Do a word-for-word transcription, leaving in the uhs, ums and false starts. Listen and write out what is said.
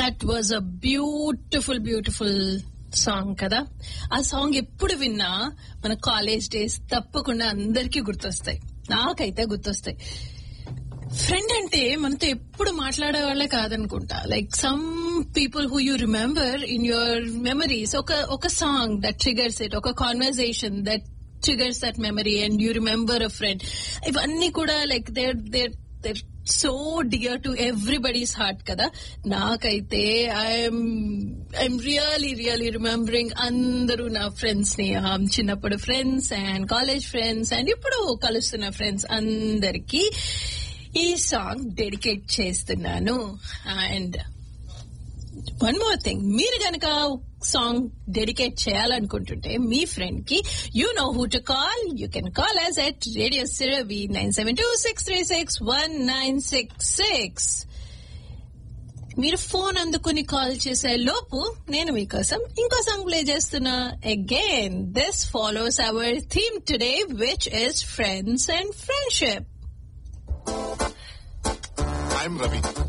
That was a beautiful beautiful song కదా. ఆ song ఎప్పుడు విన్నా మన కాలేజ్ డేస్ తప్పకుండా అందరికీ గుర్తొస్తాయి, నాకైతే గుర్తొస్తాయి. ఫ్రెండ్ అంటే మనతో ఎప్పుడు మాట్లాడే వాళ్ళే కాదనుకుంటా. Like some people who you remember in your memories. ఒక ఒక సాంగ్ దట్ ట్రిగర్స్ ఇట్, ఒక conversation that triggers that memory and you remember a friend. ఇవన్నీ కూడా like there there there so dear to everybody's heart కదా. నాకైతే I'm I'm really really remembering అందరూ నా friends ని, చిన్నప్పుడు friends and college friends and ఇప్పుడు కలుస్తున్న ఫ్రెండ్స్ అందరికీ ఈ సాంగ్ డెడికేట్ చేస్తున్నాను. అండ్ వన్ మోర్ థింగ్, మీరు గనక సాంగ్ డెడికేట్ చేయాలనుకుంటుంటే మీ ఫ్రెండ్ కి, you know who to call. You can call us at radio సిరవి nine seven two six three six one nine six six. మీరు phone అందుకుని call చేసే లోపు నేను మీకోసం ఇంకో సాంగ్ ప్లే చేస్తున్నా. Again this follows hour theme today, which is friends and friendship. I'm Ravi.